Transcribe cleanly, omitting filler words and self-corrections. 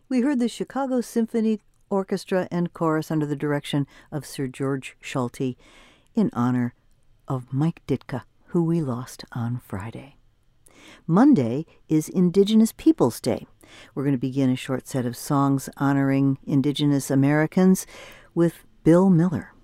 We heard the Chicago Symphony Orchestra and Chorus under the direction of Sir George Solti in honor of Mike Ditka, who we lost on Friday. Monday is Indigenous Peoples Day. We're going to begin a short set of songs honoring Indigenous Americans with Bill Miller.